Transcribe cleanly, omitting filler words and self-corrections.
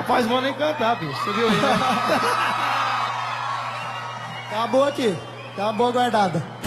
Rapaz, vou nem cantar, bicho. Você viu aí, né? Acabou aqui. Acabou a guardada.